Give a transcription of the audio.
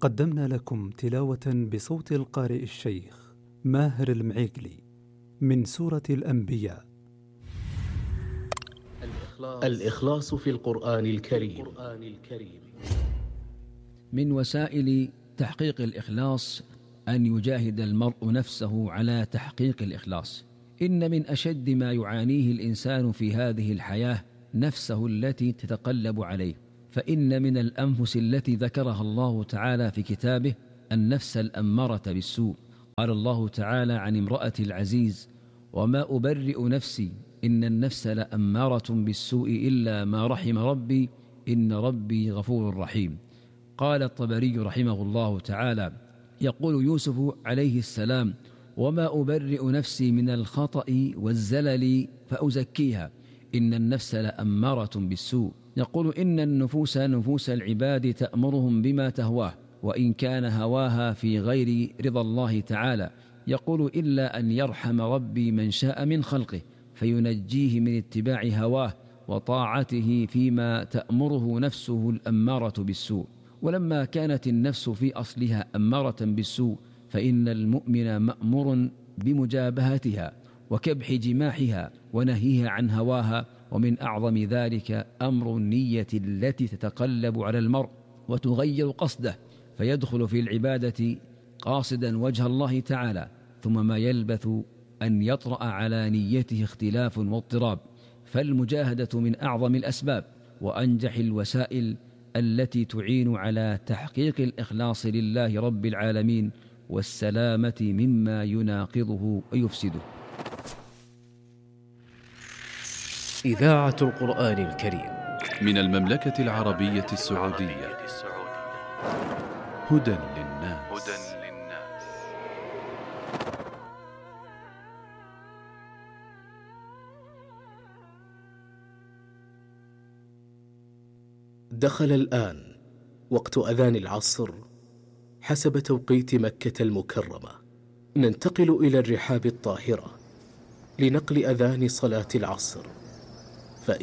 قدمنا لكم تلاوة بصوت القارئ الشيخ ماهر المعيقلي من سورة الأنبياء. الإخلاص في القرآن الكريم. من وسائل تحقيق الإخلاص أن يجاهد المرء نفسه على تحقيق الإخلاص. إن من أشد ما يعانيه الإنسان في هذه الحياة نفسه التي تتقلب عليه، فإن من الأنفس التي ذكرها الله تعالى في كتابه النفس الأمارة بالسوء. قال الله تعالى عن امرأة العزيز: وما أبرئ نفسي إن النفس لأمارة بالسوء إلا ما رحم ربي إن ربي غفور رحيم. قال الطبري رحمه الله تعالى يقول يوسف عليه السلام: وما أبرئ نفسي من الخطأ والزلل فأزكيها إن النفس لأمارة بالسوء. يقول إن النفوس نفوس العباد تأمرهم بما تهواه وإن كان هواها في غير رضا الله تعالى. يقول إلا أن يرحم ربي من شاء من خلقه فينجيه من اتباع هواه وطاعته فيما تأمره نفسه الأمارة بالسوء. ولما كانت النفس في أصلها أمارة بالسوء فإن المؤمن مأمور بمجابهتها وكبح جماحها ونهيها عن هواها. ومن أعظم ذلك أمر النية التي تتقلب على المرء وتغير قصده فيدخل في العبادة قاصدا وجه الله تعالى، ثم ما يلبث أن يطرأ على نيته اختلاف واضطراب. فالمجاهدة من أعظم الأسباب وأنجح الوسائل التي تعين على تحقيق الإخلاص لله رب العالمين والسلامة مما يناقضه ويفسده. إذاعة القرآن الكريم من المملكة العربية السعودية. هدى للناس. دخل الآن وقت أذان العصر حسب توقيت مكة المكرمة. ننتقل إلى الرحاب الطاهرة لنقل أذان صلاة العصر.